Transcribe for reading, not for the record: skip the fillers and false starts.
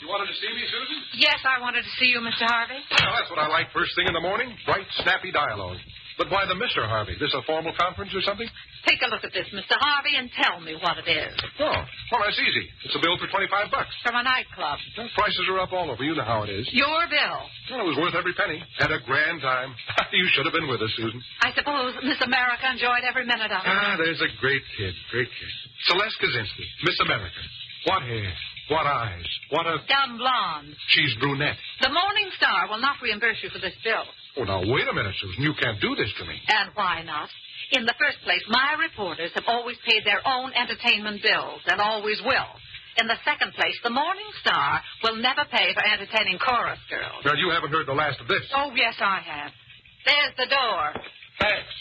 You wanted to see me, Susan? Yes, I wanted to see you, Mr. Harvey. Well, that's what I like first thing in the morning. Bright, snappy dialogue. But why the Mr. Harvey? This a formal conference or something? Take a look at this, Mr. Harvey, and tell me what it is. Oh, well, that's easy. It's a bill for $25. From a nightclub. Well, prices are up all over. You know how it is. Your bill. Well, it was worth every penny. Had a grand time. You should have been with us, Susan. I suppose Miss America enjoyed every minute of it. There's a great kid. Great kid. Celeste Kaczynski, Miss America. What hair. What eyes. What a... Dumb blonde. She's brunette. The Morning Star will not reimburse you for this bill. Oh, now, wait a minute, Susan. You can't do this to me. And why not? In the first place, my reporters have always paid their own entertainment bills and always will. In the second place, the Morning Star will never pay for entertaining chorus girls. Now, you haven't heard the last of this. Oh, yes, I have. There's the door. Thanks.